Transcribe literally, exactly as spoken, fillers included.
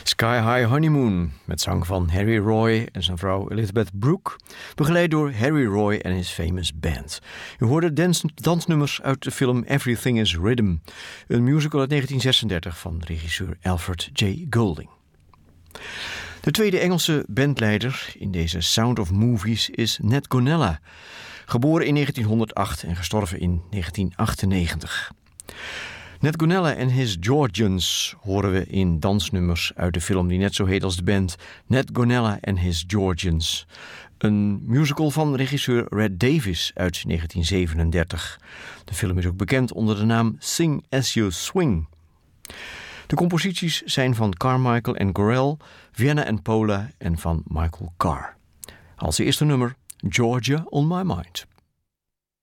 Sky High Honeymoon, met zang van Harry Roy en zijn vrouw Elizabeth Brooke, begeleid door Harry Roy en his famous band. U hoorde dans- dansnummers uit de film Everything is Rhythm, een musical uit negentien zesendertig van regisseur Alfred J. Golding. De tweede Engelse bandleider in deze Sound of Movies is Nat Gonella, geboren in negentienhonderdacht en gestorven in negentien achtennegentig. Nat Gonella en his Georgians horen we in dansnummers uit de film die net zo heet als de band, Nat Gonella and his Georgians. Een musical van regisseur Red Davies uit negentien zevenendertig. De film is ook bekend onder de naam Sing As You Swing. De composities zijn van Carmichael en Gorell, Vienna en Pola en van Michael Carr. Als eerste nummer Georgia on My Mind.